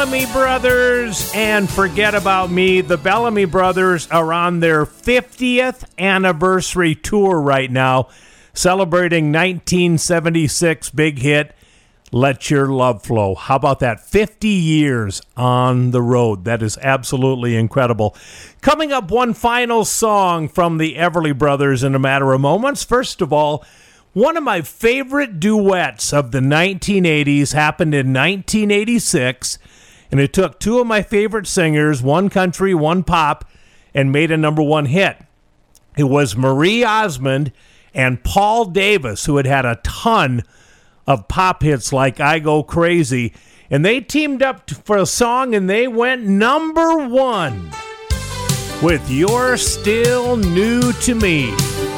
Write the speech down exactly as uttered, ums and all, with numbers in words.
Bellamy Brothers and Forget About Me. The Bellamy Brothers are on their fiftieth anniversary tour right now, celebrating nineteen seventy-six big hit, Let Your Love Flow. How about that? fifty years on the road. That is absolutely incredible. Coming up, one final song from the Everly Brothers in a matter of moments. First of all, one of my favorite duets of the nineteen eighties happened in nineteen eighty-six, and it took two of my favorite singers, one country, one pop, and made a number one hit. It was Marie Osmond and Paul Davis, who had had a ton of pop hits like I Go Crazy, and they teamed up for a song, and they went number one with You're Still New to Me.